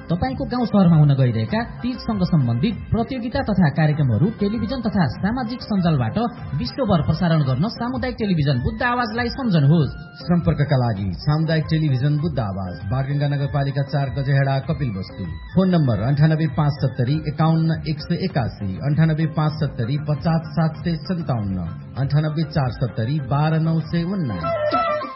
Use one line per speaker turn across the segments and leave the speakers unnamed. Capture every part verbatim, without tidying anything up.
तपाईको गाउँ शहरमा हुन गइरहेका तीजसँग सम्बन्धित प्रतियोगिता तथा कार्यक्रमहरू टेलिभिजन तथा सामाजिक सञ्जालबाट विश्वभर प्रसारण गर्न सामुदायिक टेलिभिजन बुद्ध आवाजलाई सम्झनुहोस्।
सम्पर्कका लागि सामुदायिक टेलिभिजन बुद्ध आवाज, बागडुङ्गा नगरपालिका चार गजेहडा, कपिल वस्तु। फोन नम्बर अन्ठानब्बे पाँच सत्तरी एकाउन्न एक सय एकासी, अन्ठानब्बे पाँच सत्तरी पचास सात सय सन्ताउन्न, अन्ठानब्बे चार सत्तरी बाह्र नौ सय उन्नाइस।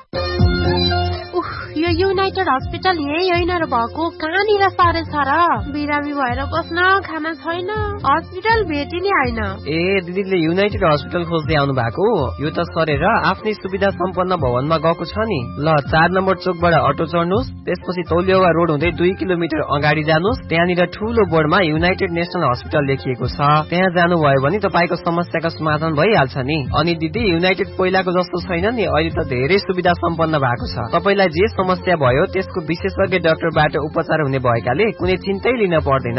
यो युनाइटेड हस्पिटल यही होइन र भएको, कहाँनिर सारे छ र? बिरामी भएर बस्न खाना छैन, हस्पिटल भेटी नै होइन।
ए दिदीले युनाइटेड हस्पिटल खोज्दै आउनु भएको? यो त सरेर आफ्नै सुविधा सम्पन्न भवनमा गएको छ नि। ल चार नम्बर चोकबाट अटो चढ्नुहोस्, त्यसपछि तौलियावा रोड हुँदै दुई किलोमिटर अगाडि जानुहोस्। त्यहाँनिर ठूलो बोर्डमा युनाइटेड नेसनल हस्पिटल लेखिएको छ। त्यहाँ जानुभयो भने तपाईको समस्याको समाधान भइहाल्छ नि। अनि दिदी युनाइटेड पहिलाको जस्तो छैन नि, अहिले त धेरै सुविधा सम्पन्न भएको छ। तपाईलाई जे समस्या भयो त्यसको विशेषज्ञ डाक्टरबाट उपचार हुने भएकाले कुनै चिन्तै लिन पर्दैन।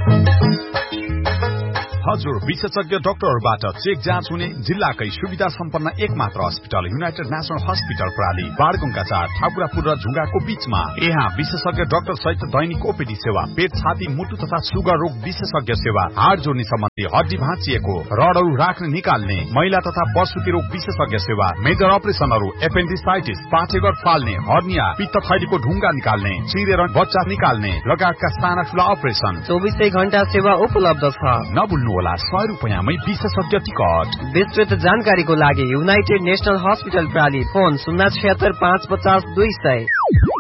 हजुर, विशेषज्ञ डाक्टरबाट चेक जाँच हुने जिल्लाकै सुविधा सम्पन्न एक मात्र अस्पताल युनाइटेड नेसनल हस्पिटल प्राली, बारगुङ्गा चार, ठाकुरापुर र झुङ्गाको बीचमा। यहाँ विशेषज्ञ डाक्टर सहित दैनिक ओपीडी सेवा, पेट, छाती, मुटु तथा सुगर रोग विशेषज्ञ सेवा, हाड जोड्ने सम्बन्धी, हड्डी भाँचिएको, रडहरू राख्ने निकाल्ने, महिला तथा प्रसुति रोग विशेषज्ञ सेवा, मेजर अपरेसनहरू, एपेन्डिसाइटिस, पाठेघर फाल्ने, हर्निया, पित्त थैलीको ढुङ्गा निकाल्ने, चिरेर बच्चा निकाल्ने लगायतका साना ठुला अपरेसन
चौबिसै घण्टा सेवा उपलब्ध छ।
नभुल्नु होला सय रुपियाँमै विशेषज्ञ टिकट।
विस्तृत जानकारीको लागि युनाइटेड नेसनल हस्पिटल प्राली, फोन शून्य छयत्तर पाँच पचास दुई सय।